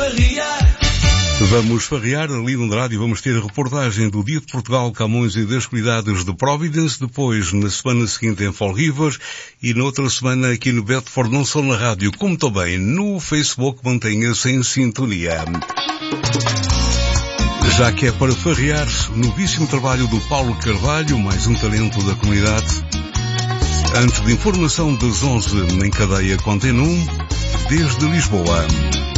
farrear. Vamos farrear ali no rádio, vamos ter a reportagem do Dia de Portugal, Camões e das Comunidades de Providence, depois na semana seguinte em Fall Rivers e na outra semana aqui no Bedford, não só na rádio, como também no Facebook. Mantenha-se em sintonia. Já que é para farrear, o novíssimo trabalho do Paulo Carvalho, mais um talento da comunidade. Antes de informação das 11 em cadeia Continum, desde Lisboa.